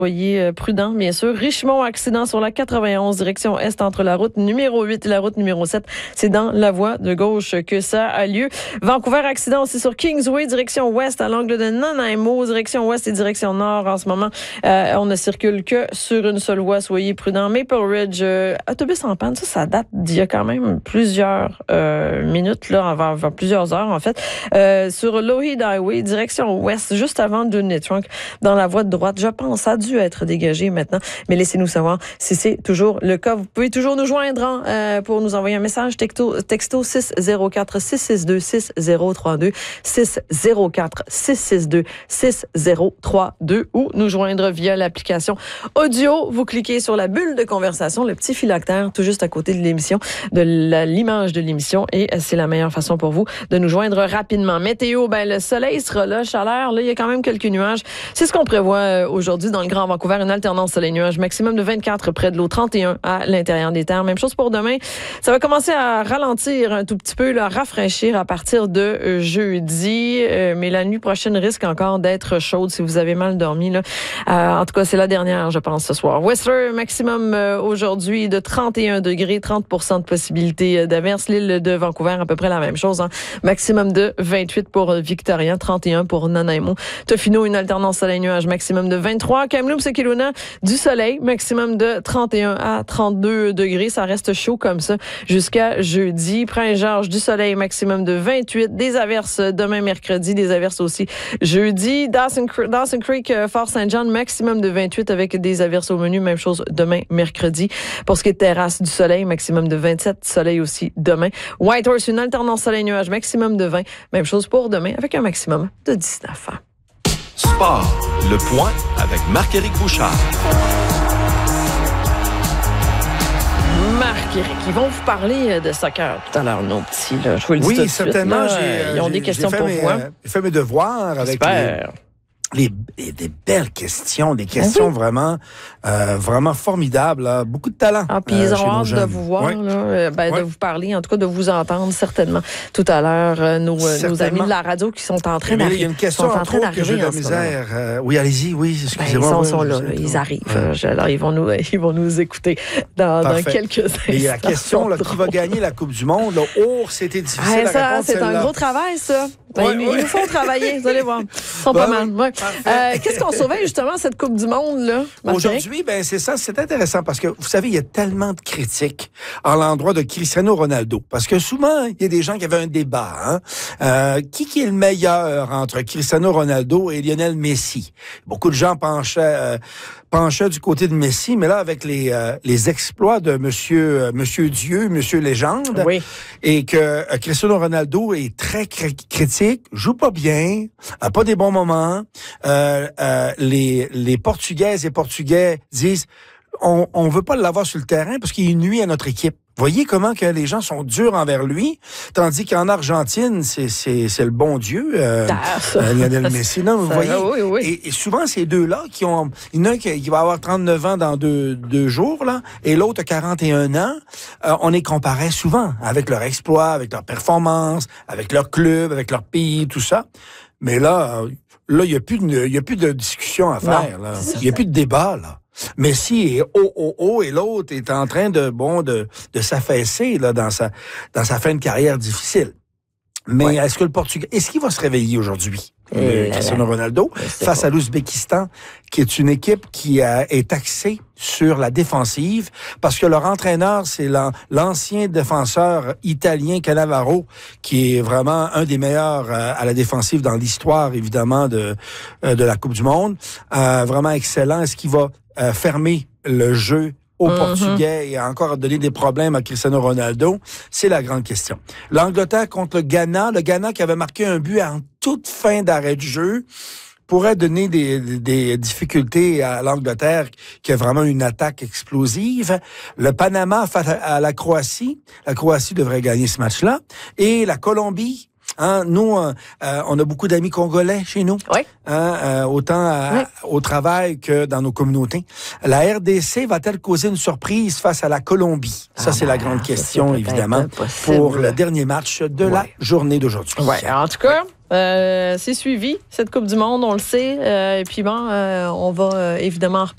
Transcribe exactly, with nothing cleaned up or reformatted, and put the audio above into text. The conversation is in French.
Soyez prudents, bien sûr. Richmond, accident sur la quatre-vingt-onze, direction est entre la route numéro huit et la route numéro sept. C'est dans la voie de gauche que ça a lieu. Vancouver, accident aussi sur Kingsway, direction ouest, à l'angle de Nanaimo, direction ouest et direction nord. En ce moment, euh, on ne circule que sur une seule voie. Soyez prudents. Maple Ridge, euh, autobus en panne, ça, ça date d'il y a quand même plusieurs euh, minutes, là, avant, avant plusieurs heures, en fait. Euh, sur Lougheed Highway, direction ouest, juste avant Dudley Trunk, dans la voie de droite. Je pense, ça a dû être dégagé maintenant, mais laissez-nous savoir si c'est toujours le cas. Vous pouvez toujours nous joindre hein, euh, pour nous envoyer un message texto, texto six zéro quatre six six deux six zéro trois deux six zéro quatre six six deux six zéro trois deux ou nous joindre via l'application audio. Vous cliquez sur la bulle de conversation, le petit phylactère tout juste à côté de l'émission, de la, l'image de l'émission et c'est la meilleure façon pour vous de nous joindre rapidement. Météo, ben le soleil sera là, chaleur, là il y a quand même quelques nuages. C'est ce qu'on prévoit euh, aujourd'hui dans le Grand Vancouver, une alternance soleil-nuage, maximum de vingt-quatre près de l'eau, trente et un à l'intérieur des terres. Même chose pour demain. Ça va commencer à ralentir un tout petit peu, là, à rafraîchir à partir de euh, jeudi. Euh, mais la nuit prochaine risque encore d'être chaude si vous avez mal dormi. Là. Euh, en tout cas, c'est la dernière, je pense, ce soir. Whistler, maximum euh, aujourd'hui de trente et un degrés, trente pour cent de possibilité d'averse. L'île de Vancouver, à peu près la même chose. Hein. Maximum de vingt-huit pour Victoria, trente et un pour Nanaimo. Tofino, une alternance soleil-nuage, maximum de vingt-trois. Kamloops et Kelowna, du soleil, maximum de trente et un à trente-deux degrés. Ça reste chaud comme ça jusqu'à jeudi. Prince-Georges, du soleil, maximum de vingt-huit. Des averses demain mercredi, des averses aussi jeudi. Dawson, Dawson Creek, Fort Saint-Jean, maximum de vingt-huit avec des averses au menu. Même chose demain mercredi. Pour ce qui est de terrasse, du soleil, maximum de vingt-sept. Soleil aussi demain. Whitehorse, une alternance soleil-nuage, maximum de vingt. Même chose pour demain avec un maximum de dix-neuf. Sport, le point avec Marc-Éric Bouchard. Marc-Éric, ils vont vous parler de soccer tout à l'heure, nos petits. Là. Je vous le dis oui, tout de certainement. suite. Là, ils ont j'ai, des questions j'ai pour mes, vous. Hein? Euh, j'ai fait mes devoirs avec les, les, les, des belles questions, des questions oui. vraiment, euh, vraiment formidables. Là. Beaucoup de talent. Ah, puis ils ont hâte de vous voir, oui. là, ben, oui. de vous parler, en tout cas de vous entendre certainement tout à l'heure. Euh, nos, nos amis de la radio qui sont en train d'arriver. Il y a une question en train d'arriver que j'ai de la misère. Euh, oui, allez-y, oui, excusez-moi. Ben, ils sont, oui, sont là, là ils arrivent. Ouais. Alors, ils vont, nous, ils vont nous écouter dans, dans quelques instants. Et la question, là, qui va gagner la Coupe du Monde? Là, oh, c'était difficile ah, à ça, répondre, c'est celle-là. un gros travail, ça. Ben, ouais, ils, ouais. ils nous font travailler, vous allez voir. Ils sont ben, pas mal. Ouais. Euh, qu'est-ce qu'on surveille justement cette Coupe du Monde là aujourd'hui? Ben c'est ça, c'est intéressant parce que vous savez, il y a tellement de critiques à l'endroit de Cristiano Ronaldo. Parce que souvent, il y a des gens qui avaient un débat. Hein? Euh, qui, qui est le meilleur entre Cristiano Ronaldo et Lionel Messi? Beaucoup de gens penchaient, euh, penchaient du côté de Messi, mais là, avec les, euh, les exploits de Monsieur, euh, Monsieur Dieu, Monsieur Légende, oui. et que euh, Cristiano Ronaldo est très cr- critique, joue pas bien, a pas des bons moments. Euh, euh, les, les Portugaises et Portugais disent on, on veut pas l'avoir sur le terrain parce qu'il nuit à notre équipe. Voyez comment que les gens sont durs envers lui, tandis qu'en Argentine, c'est, c'est, c'est le bon Dieu, euh, euh, Lionel Messi. Non, vous ça, voyez, oui, oui. Et, et souvent, ces deux-là, qui ont, il y en a un qui, qui va avoir trente-neuf ans dans deux, deux jours, là, et l'autre a quarante et un ans, euh, on les comparait souvent avec leur exploit, avec leur performance, avec leur club, avec leur pays, tout ça. Mais là, là, il n'y a plus de, il y a plus de discussion à faire, non, là. Il n'y a plus de débat, là. Messi est haut, haut, haut, et l'autre est en train de, bon, de, de s'affaisser, là, dans sa, dans sa fin de carrière difficile. Mais ouais. est-ce que le Portugais, est-ce qu'il va se réveiller aujourd'hui? Euh, Cristiano Ronaldo, face à l'Ouzbékistan, qui est une équipe qui a, est axée sur la défensive, parce que leur entraîneur, c'est l'an, l'ancien défenseur italien Cannavaro, qui est vraiment un des meilleurs euh, à la défensive dans l'histoire, évidemment, de, euh, de la Coupe du Monde. Euh, vraiment excellent. Est-ce qu'il va euh, fermer le jeu au mm-hmm. Portugais et encore donner des problèmes à Cristiano Ronaldo? C'est la grande question. L'Angleterre contre le Ghana. Le Ghana qui avait marqué un but en toute fin d'arrêt de jeu pourrait donner des, des difficultés à l'Angleterre qui a vraiment une attaque explosive. Le Panama face à la Croatie. La Croatie devrait gagner ce match-là. Et la Colombie. Hein, nous, euh, on a beaucoup d'amis congolais chez nous, oui. hein, euh, autant à, oui. au travail que dans nos communautés. La R D C va-t-elle causer une surprise face à la Colombie? Ça, ah c'est ben, la grande question, évidemment, pour le dernier match de oui. la journée d'aujourd'hui. Ouais. En tout cas, euh, c'est suivi, cette Coupe du Monde, on le sait. Euh, et puis bon, euh, on va euh, évidemment en reparler.